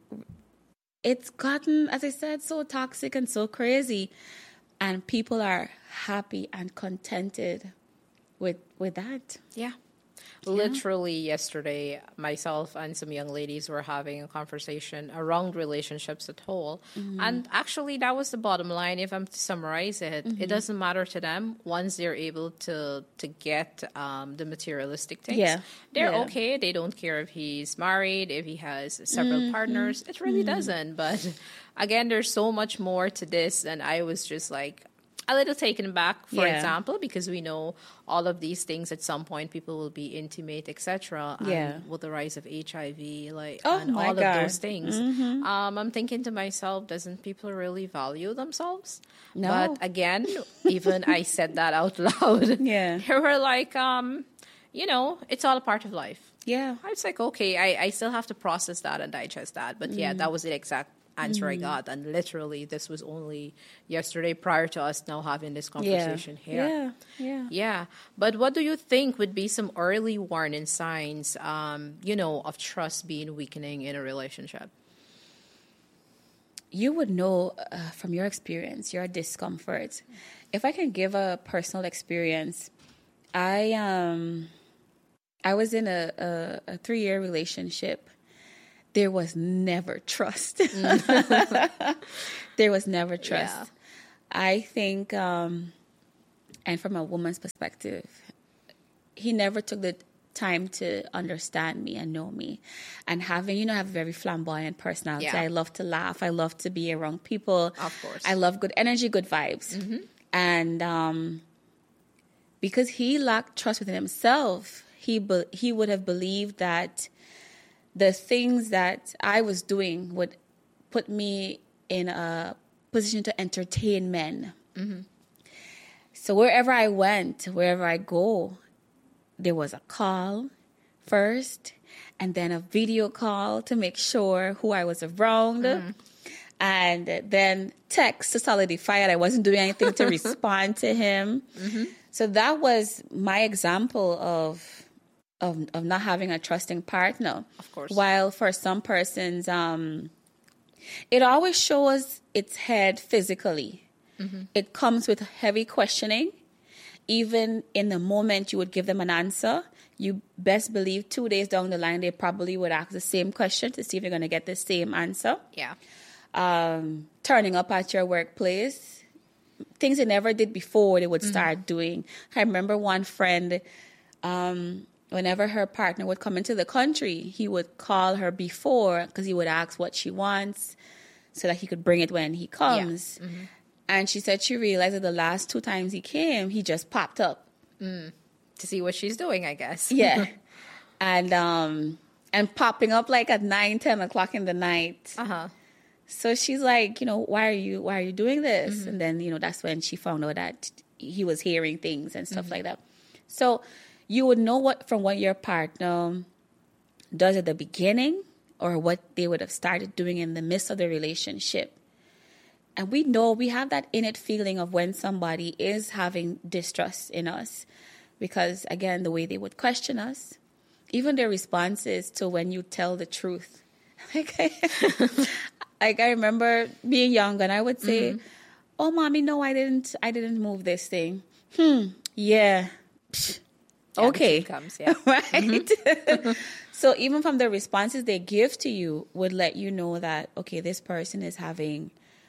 it's gotten, as I said, so toxic and so crazy. And people are happy and contented with with that. Yeah. Literally yesterday, myself and some young ladies were having a conversation around relationships at whole. Mm-hmm. And actually, that was the bottom line. If I'm to summarize it, mm-hmm. it doesn't matter to them once they're able to to get um, the materialistic things. Yeah. They're yeah. okay. They don't care if he's married, if he has several mm-hmm. partners. It really mm-hmm. doesn't. But again, there's so much more to this. And I was just like, a little taken back, for yeah. example, because we know all of these things at some point people will be intimate, et cetera. Yeah. And with the rise of H I V, like, oh and my all God. of those things, mm-hmm. um, I'm thinking to myself, doesn't people really value themselves? No. But again, even I said that out loud. Yeah. They were like, um, you know, it's all a part of life. Yeah. I was like, okay, I, I still have to process that and digest that. But yeah, mm. that was the exact answer Mm-hmm. I got. And literally, this was only yesterday prior to us now having this conversation yeah. here. Yeah, yeah. Yeah. But what do you think would be some early warning signs, um, you know, of trust being weakening in a relationship? You would know uh, from your experience, your discomfort. If I can give a personal experience, I um, I was in a, a, a three-year relationship. There was never trust. There was never trust. Yeah. I think, um, and from a woman's perspective, he never took the time to understand me and know me. And having, you know, I have a very flamboyant personality. Yeah. I love to laugh. I love to be around people. Of course. I love good energy, good vibes. Mm-hmm. And um, because he lacked trust within himself, he be- he would have believed that the things that I was doing would put me in a position to entertain men. Mm-hmm. So wherever I went, wherever I go, there was a call first, and then a video call to make sure who I was around, Mm-hmm. and then text to solidify it. I wasn't doing anything to respond to him. Mm-hmm. So that was my example of, of of not having a trusting partner. Of course. While for some persons, um, it always shows its head physically. Mm-hmm. It comes with heavy questioning. Even in the moment you would give them an answer, you best believe two days down the line, they probably would ask the same question to see if you're going to get the same answer. Yeah. Um, turning up at your workplace, things they never did before, they would start mm-hmm. doing. I remember one friend, um, whenever her partner would come into the country, he would call her before because he would ask what she wants so that he could bring it when he comes. Yeah. Mm-hmm. And she said she realized that the last two times he came, he just popped up. Mm. To see what she's doing, I guess. Yeah. And um, and popping up like at nine, ten o'clock in the night. Uh-huh. So she's like, you know, why are you why are you doing this? Mm-hmm. And then, you know, that's when she found out that he was hearing things and stuff mm-hmm. like that. So you would know what from what your partner does at the beginning or what they would have started doing in the midst of the relationship. And we know, we have that innate feeling of when somebody is having distrust in us. Because, again, the way they would question us, even their responses to when you tell the truth. Like I, like I remember being young and I would say, mm-hmm. oh, mommy, no, I didn't I didn't move this thing. Hmm, yeah. Psh, yeah okay. Comes, yeah. Right? Mm-hmm. So even from the responses they give to you would let you know that, okay, this person is having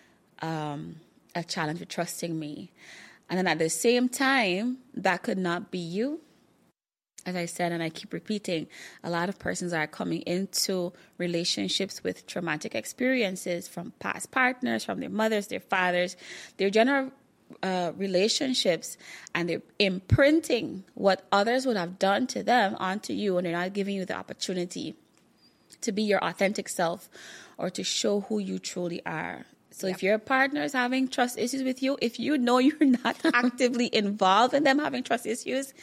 Um, a challenge with trusting me. And then at the same time, that could not be you. As I said, and I keep repeating, a lot of persons are coming into relationships with traumatic experiences from past partners, from their mothers, their fathers, their general uh, relationships, and they're imprinting what others would have done to them onto you, and they're not giving you the opportunity to be your authentic self or to show who you truly are. So yep. if your partner is having trust issues with you, if you know you're not actively involved in them having trust issues,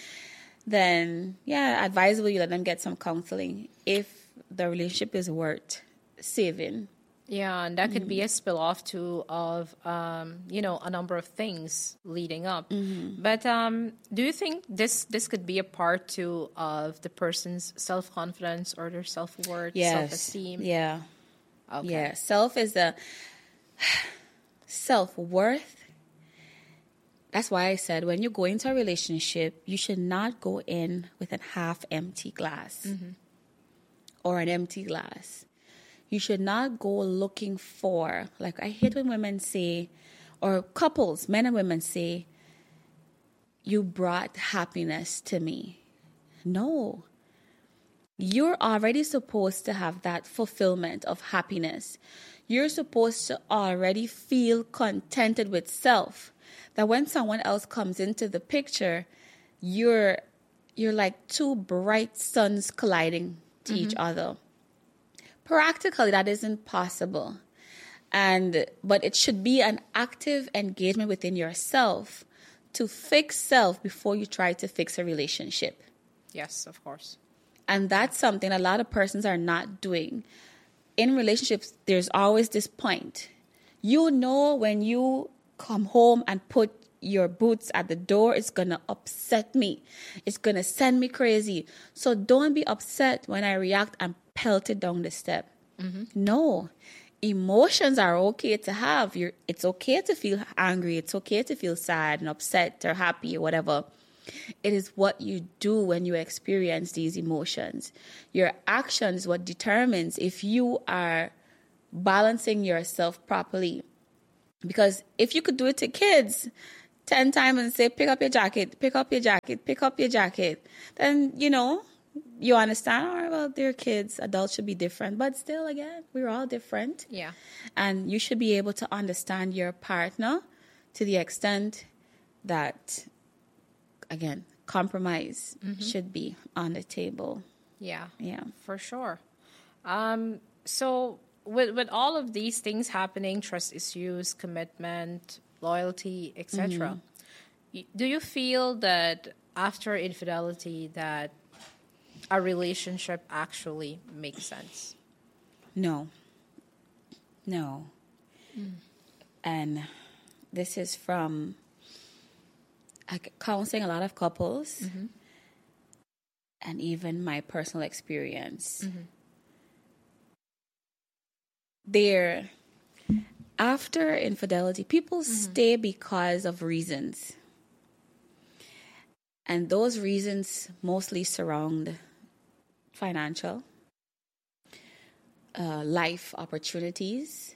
then, yeah, advisable you let them get some counseling if the relationship is worth saving. Yeah, and that could mm-hmm. be a spill-off, too, of, um, you know, a number of things leading up. Mm-hmm. But um, do you think this, this could be a part, too, of the person's self-confidence or their self-worth, yes. self-esteem? Yeah. Okay. Yeah, self is the... self-worth. That's why I said when you go into a relationship, you should not go in with a half-empty glass mm-hmm. or an empty glass. You should not go looking for, like I hate when women say, or couples, men and women say, you brought happiness to me. No. You're already supposed to have that fulfillment of happiness. You're supposed to already feel contented with self. That when someone else comes into the picture, you're you're like two bright suns colliding to mm-hmm. each other. Practically, that isn't possible. And but it should be an active engagement within yourself to fix self before you try to fix a relationship. Yes, of course. And that's something a lot of persons are not doing. in relationships, there's always this point. You know when you come home and put your boots at the door, it's going to upset me. It's going to send me crazy. So don't be upset when I react and pelt it down the step. Mm-hmm. No. Emotions are okay to have. You're, it's okay to feel angry. It's okay to feel sad and upset or happy or whatever. It is what you do when you experience these emotions. Your actions what determines if you are balancing yourself properly. Because if you could do it to kids ten times and say, pick up your jacket, pick up your jacket, pick up your jacket, then, you know, you understand, all right, well, they're kids. Adults should be different. But still, again, we're all different. Yeah. And you should be able to understand your partner to the extent that, again, compromise mm-hmm. should be on the table. Yeah. Yeah. For sure. Um, so with with all of these things happening, trust issues, commitment, loyalty, et cetera, mm-hmm. do you feel that after infidelity that a relationship actually makes sense? No. No. Mm. And this is from like counseling a lot of couples mm-hmm. and even my personal experience. Mm-hmm. There, after infidelity, people mm-hmm. stay because of reasons. And those reasons mostly surround financial, uh, life opportunities.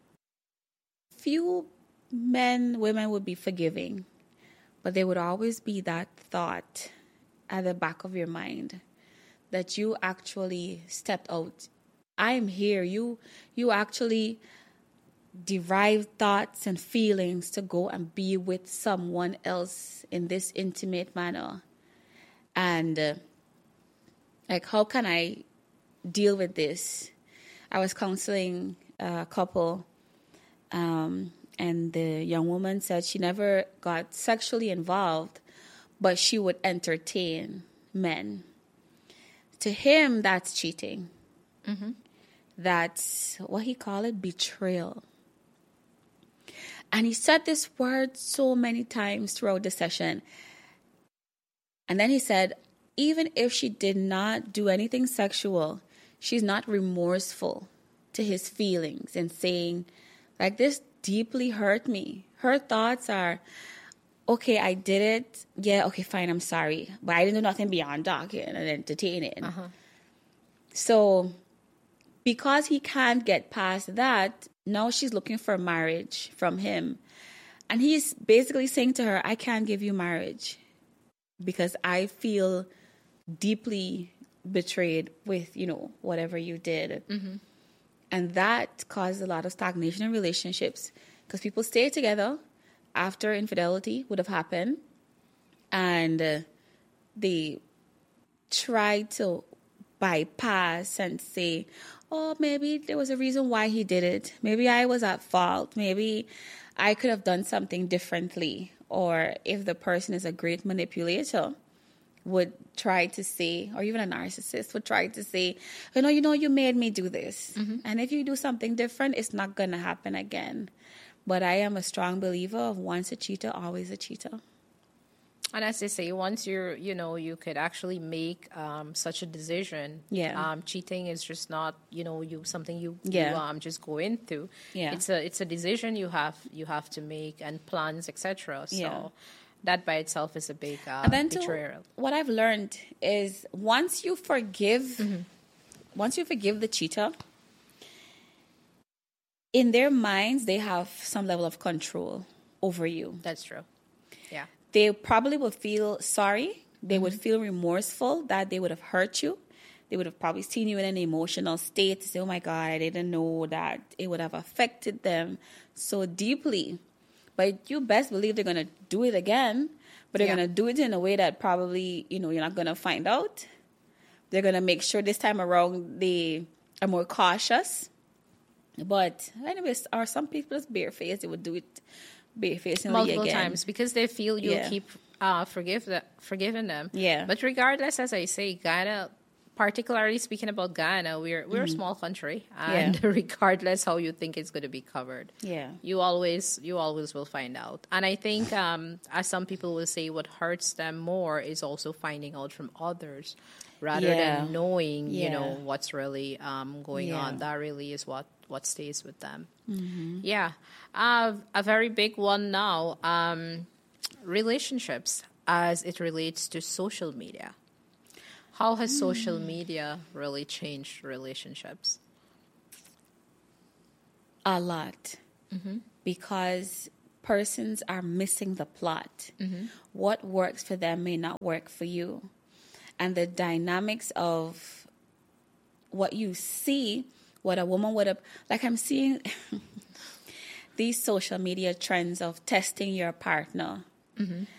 Few men, women would be forgiving, but there would always be that thought at the back of your mind that you actually stepped out. I'm here. You, you actually derived thoughts and feelings to go and be with someone else in this intimate manner. And uh, like, how can I deal with this? I was counseling a couple, um, and the young woman said she never got sexually involved, but she would entertain men. To him, that's cheating. Mm-hmm. That's what he called it, betrayal. And he said this word so many times throughout the session. And then he said, even if she did not do anything sexual, she's not remorseful to his feelings and saying, like, this deeply hurt me. Her thoughts are, okay, I did it. Yeah, okay, fine, I'm sorry. But I didn't do nothing beyond talking and entertaining. Uh-huh. So because he can't get past that, now she's looking for marriage from him. And he's basically saying to her, I can't give you marriage because I feel deeply betrayed with, you know, whatever you did. Mm-hmm. And that caused a lot of stagnation in relationships because people stay together after infidelity would have happened. And uh, they try to bypass and say, oh, maybe there was a reason why he did it. Maybe I was at fault. Maybe I could have done something differently. Or if the person is a great manipulator, would try to say, or even a narcissist would try to say, you know, you know, you made me do this. Mm-hmm. And if you do something different, it's not going to happen again. But I am a strong believer of once a cheater, always a cheater. And as they say, once you're, you know, you could actually make um, such a decision. Yeah. Um, cheating is just not, you know, you something you, yeah. you um, just go into. Yeah. It's a it's a decision you have you have to make and plans, et cetera. So yeah. that by itself is a big uh, and then betrayal. Too, what I've learned is once you forgive, mm-hmm. once you forgive the cheater, in their minds they have some level of control over you. That's true. Yeah. They probably will feel sorry. They mm-hmm. would feel remorseful that they would have hurt you. They would have probably seen you in an emotional state to say, oh my God, I didn't know that it would have affected them so deeply. But you best believe they're going to do it again. But they're yeah. going to do it in a way that probably, you know, you're not going to find out. They're going to make sure this time around they are more cautious. But anyways, or some people just barefaced, they would do it barefacedly multiple again. times because they feel you'll yeah. keep uh, forgive the, forgiving them. Yeah. But regardless, as I say, you gotta particularly speaking about Ghana, we're we're mm. a small country, and yeah. regardless how you think it's going to be covered, yeah, you always you always will find out. And I think, um, as some people will say, what hurts them more is also finding out from others, rather yeah. than knowing, yeah. you know, what's really um, going yeah. on. That really is what, what stays with them. Mm-hmm. Yeah, uh, a very big one now. Um, relationships as it relates to social media. How has mm. social media really changed relationships? A lot. Mm-hmm. Because persons are missing the plot. Mm-hmm. What works for them may not work for you. And the dynamics of what you see, what a woman would have... Like I'm seeing these social media trends of testing your partner. Mm-hmm.